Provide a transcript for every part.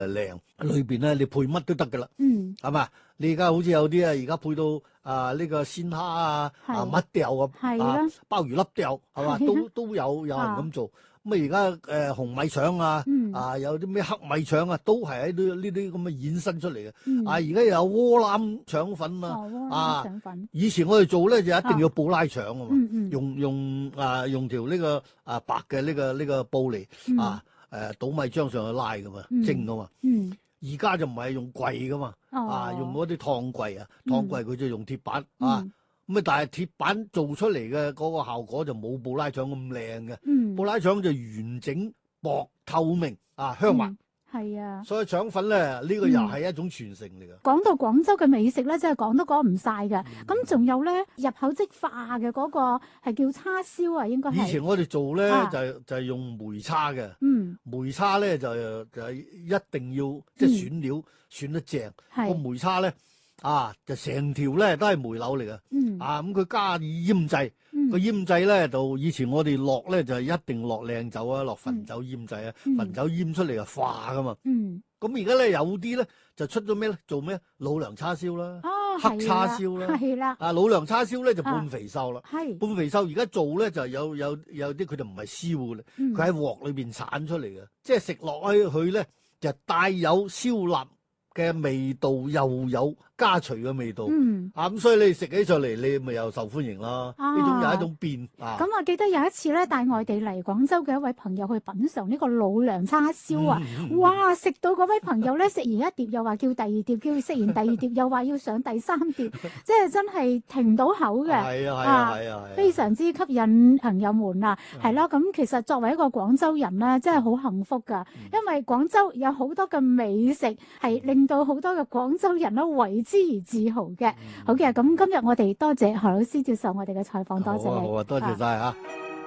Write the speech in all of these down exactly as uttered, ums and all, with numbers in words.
靚，裏邊咧你配乜都得噶啦， 嗯， 係嘛？你而家好似有啲啊，而家配到啊呢個鮮蝦啊， 係啊乜掉啊，啊係啦， 鮑魚粒掉係嘛？ 係啊都都有有人啊咁做。咁啊而家誒紅米腸啊， 嗯啊有啲咩黑米腸啊，都係喺呢呢啲咁嘅衍生出嚟嘅。 嗯， 啊而家又有窩腩腸粉啊， 哦，窩啊腩腸粉， 以前我哋做咧就一定要布拉腸啊嘛， 嗯嗯， 用用啊用條呢個啊白嘅呢個呢個布嚟嗯啊誒倒米漿上去拉噶嘛， 嗯蒸噶嘛。 嗯， 而家就唔係用櫃噶嘛， 哦， 啊用嗰啲燙櫃啊， 嗯燙櫃佢就用鐵板啊， 嗯咁啊但係鐵板做出嚟嘅嗰個效果就冇布拉腸咁靚嘅， 嗯， 布拉腸就完整薄透明啊香滑， 嗯係啊。 所以腸粉咧呢個又係一種傳承嚟㗎。 講到廣州嘅美食咧，真係講都講唔晒嘅。 嗯咁仲有咧入口即化嘅嗰個係叫叉燒啊，應該係。 以前我哋做咧啊就係就係用梅叉嘅， 嗯梅叉咧就就係一定要即係選料選得正，個係梅叉咧啊就成條咧都係梅柳嚟嘅。 嗯啊咁佢加以醃製， 嗯個醃製咧就以前我哋落咧就係一定落靚酒啊，落汾酒醃製啊， 嗯汾酒醃出嚟就化噶嘛。 嗯咁而家咧有啲咧就出咗咩咧？做咩？老娘叉燒啦， 哦黑叉燒啦， 係啦啊老娘叉燒咧就半肥瘦啦。 係半肥瘦而家做咧就有有有啲佢就唔係燒嘅啦， 嗯佢喺鑊裏邊鏟出嚟嘅，即係食落去佢咧就帶有燒臘嘅味道，又有家廚嘅味道。 嗯。 啊咁，所以你食起上嚟，你咪又受歡迎啦。 啊呢種又係一種變啊。 咁我記得有一次咧，帶外地嚟廣州嘅一位朋友去品嚐呢個老娘叉燒啊！ 嗯哇！食到嗰位朋友咧，食完一碟又話叫第二碟，叫食完第二碟又話要上第三碟，即係真係停唔到口嘅。 係啊係啊係啊係啊， 非常之吸引朋友們啊，係啦。咁其實作為一個廣州人咧，真係好幸福噶，因為廣州有好多嘅美食係令到好多嘅廣州人咧為之而自豪嘅。好嘅，咁今日我哋多謝何老師接受我哋嘅採訪，多謝你。 好啊好啊，多謝晒嚇。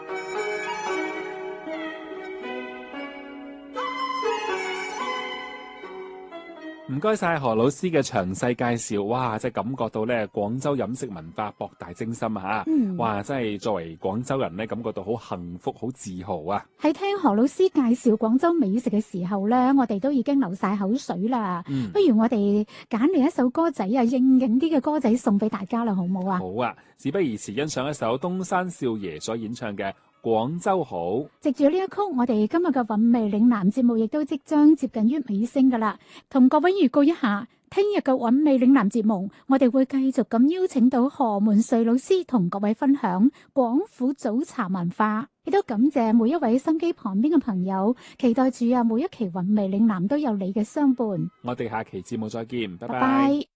唔該晒何老師嘅詳細介紹，哇！真係感覺到咧廣州飲食文化博大精深啊！ 嗯， 哇！真係作為廣州人咧，感覺到好幸福、好自豪啊！ 喺聽何老師介紹廣州美食嘅時候咧，我哋都已經流晒口水啦。 嗯， 不如我哋揀嚟一首歌仔啊，應景啲嘅歌仔送俾大家啦，好唔好啊？ 好啊！事不宜遲，欣賞一首東山少爺所演唱嘅《廣州好》。 藉住呢一曲，我哋今日嘅韻味嶺南節目亦都即將接近於尾聲噶啦。同各位預告一下，聽日嘅韻味嶺南節目，我哋會繼續咁邀請到何門瑞老師同各位分享廣府早茶文化。亦都感謝每一位心機旁邊嘅朋友，期待住啊每一期韻味嶺南都有你嘅相伴。 我哋下期節目再見，拜拜。 拜拜。